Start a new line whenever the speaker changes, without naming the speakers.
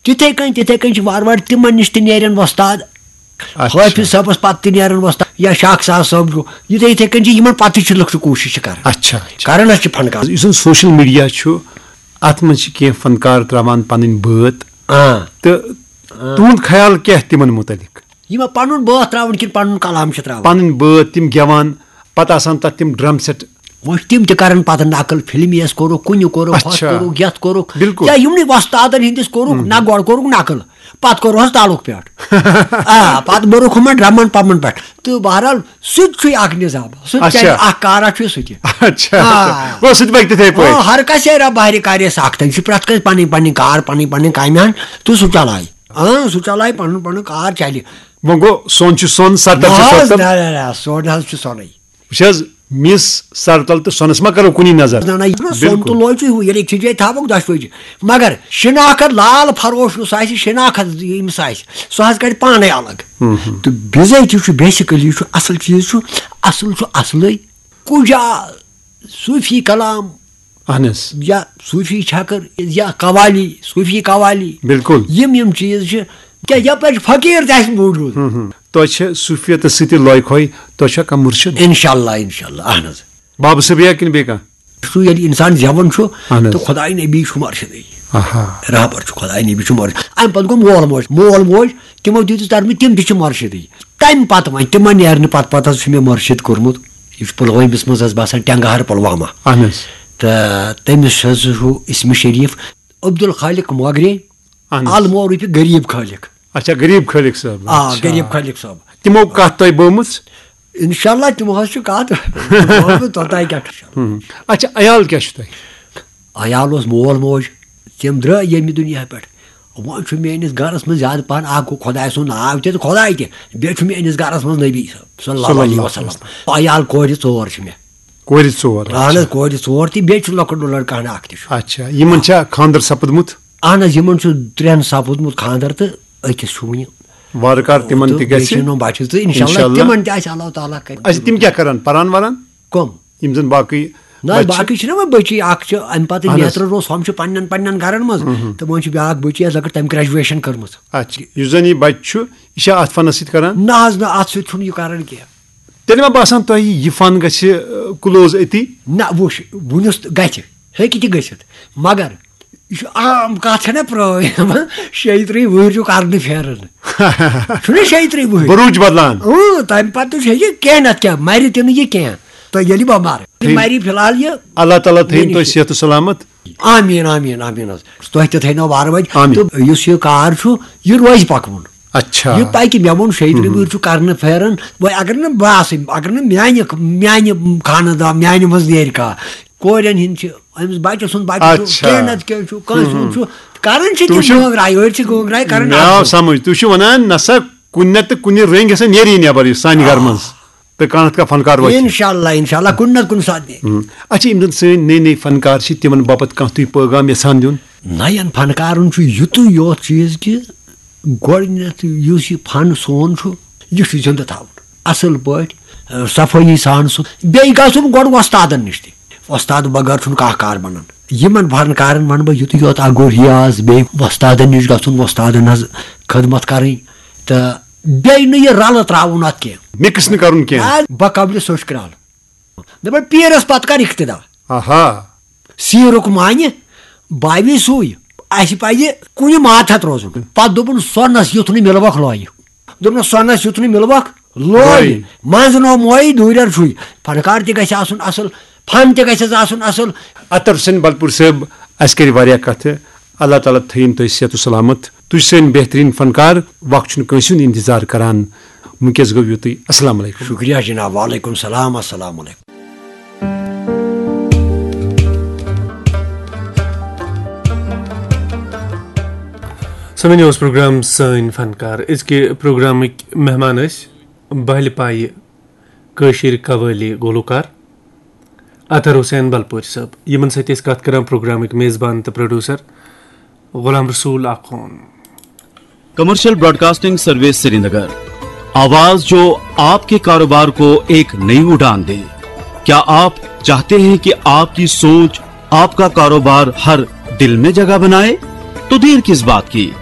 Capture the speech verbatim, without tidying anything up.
तिथे कन तिथे कन वार वार तिमन निश नेरन वस्ताद हाफिज साहबस पत्त नेरन वस्ताद या शाख साहब साहब इथे इथे कन यमन पत्त छ लुक कोशिश कर
अच्छा
कारण फनकार
यस सोशल मीडिया छु अत मन के फनकार त्रावान पन बात तो तुंद ख्याल क्या तिमन मुतलिक
यम पन बात त्रावन कि पन कलाम त्रावन
पन बात तिम गेवान पता आसान तत तिम ड्रम सेट
वो तिम तन पत नकल फिल्म कोर कुन कोर कोर यथ कोर या यमन वस्तादन हंदिस कोर ना गो कोर नकल पत कोर तालुक पे पत बरुख हम ड्रमन पमन पे तो बहरहाल सह निजाम सह कारा हर कस बाहर कर सख्त प्रत कस पन पन कार पन पन काम तो सह चलाए सह चलाए पन पन कार चल
वो गो सोन सोन
सोन सोन
मिस सरतल तो सोनस मा करो कुनी नजर
सोन तो लो ये जाए थवक दशवज मगर शिनाखत लाल फरोश शिनाखत सह कर पाने अलग तो बिजती बेसिकली असल चीज असल असल कुजा सूफी कलाम या सूफी छकर या कवाली सूफी कवाली
बिल्कुल
यम यम चीज क्या यपर फकीर तह मौजूद
तो सूफियत सती लॉयखोई तो का मुर्शिद
इंशाल्लाह इंशाल्लाह अहन
बाब सबिया किन बेका
सु ये इंसान जवन छु तो खुदा नबी छु मुर्शिद रहबर छु खुदा नबी छु मुर्शिद अम पत गो मोल मोज मोल मोज तिमो दित तर में तिम छु मुर्शिद तम पत वन तिम नेरन पत पत छु मे मुर्शिद कोरमुत इस पुलवामा मज बसान टंगहर पुलवामा
अहनस
तो तमिस छु इसम शरीफ अब्दुल खालिक मोगरे आल मोरूफ गरीब खालिक
अच्छा गरीब खालिक साहब
आ गरीब खालिक साहब
तिमो कत तय बोमुत
इंशाल्लाह तिमो हस कत तोताय क्या
अच्छा अयाल क्या तय
अयाल ओस मोल मोज तिम द्र यमि दुनिया पे वो छु मेनिस गरस में ज्यादा पान आगो खुदा सुन नाव ते खुदा ते बे छु मेनिस गरस में नबी सल्लल्लाहु अलैहि वसल्लम अयाल कोरि चोर छु मे
कोरि चोर
आन कोरि चोर ती बे छु लकड़ लड़का अख ते
अच्छा यमन छा खानदर सपदमुत
आन यमन छु त्रेन सपदमुत खानदर तो अकिस छु
वारकार तिमन ति गछि
नो बाचु तो इंशाल्लाह तिमन ति आस अल्लाह ताला कर
अच्छा तिम क्या करन परान वरान
कम
इम जन बाकी
ना बाकी छ ना बची आख छ अम पत नेत्र रोस हम छ पन्नन पन्नन घरन मज तो वो छ ब्याक बची लकड़ तम ग्रेजुएशन करमस
अच्छा यु जन ये बच्चु इशा आत फन सित करन
ना आज ना आत सित छु यु कारण के
तेल मा बासान तो ये फन गछि क्लोज एति
ना वो बुनस गछि हे किति गछत मगर आम कथ ना प्रो शैत्री वहर कर फेरन शैत्री वहर
बरूज बदलान
तम पे कह नत क्या मर तुम ये कह तो ये बमार मरी फिलहाल ये
अल्लाह ताला थैन तो सेहत सलामत
आमीन आमीन आमीन तुह तो थो वार वज तो इस यह कार यह रोज पकवन
अच्छा
यह पक मे वो शैत्री वहर कर फेरन वो अगर न बस अगर न मान मान खानदा मान मज नेर कह कोरन हिंद अमिस बच्चे सुन बच्चे नत कर गोंगराय कर
समझ तुम वन नसा कुन तो कुन रंग गसा नेरी नबर सान घर मज तो कत का फनकार
इंशाल्लाह इंशाल्लाह कुन नत कुन साथ
अच्छा यम सी नई नई फनकार तिमन बापत कह तुम पैगाम यसान दिन
नयन फनकारन युत योत चीज कि गोडनेथ युस यह फन सोन यह जिंद थवन असल पे सफाई सान सह बे गुन गोड वस्तादन नश वस्ताद बगैर छुन कह कार बनन यमन फनकारन वन बह युत योत अगो रियाज बे वस्तादन नश गुन वस्तादन हज खदमत करें तो बे यह रल त्रावन अत कह
मिक्स न करुन कह
बकबल सोच कराल दप पीरस पत कर इख्तिदा सीरुक मान बावी सुई पे कुन माथत रोजन पे दोपन सोनस युथ मिलवक लोय दोपन सोनस युथ मिलवक लोय मज नो मोई दूर छुई फनकार तक असल फन तक असल
अतर सन बलपुर साहब अस कर वारिया कथ अल्लाह ताला थयन तो सेहत सलामत तुझ सन बेहतरीन फनकार वक्त कंसन इंतजार करान वनकस गो युत अस्सलाम वालेकुम
शुक्रिया जनाब वालेकुम सलाम अस्सलाम वालेकुम
समझ प्रोग्राम सन फनकार इसके प्रोग्राम मेहमान बहल पाई कशीर कवाली गोलकार अतर हुसैन बलपुर साहब यमन सत कत कर प्रोग्राम मेज़बान तो producer Ghulam Rasool Akhoon
commercial broadcasting service Srinagar, आवाज जो आपके कारोबार को एक नई उड़ान दे। क्या आप चाहते हैं कि आपकी सोच आपका कारोबार हर दिल में जगह बनाए? तो देर किस बात की,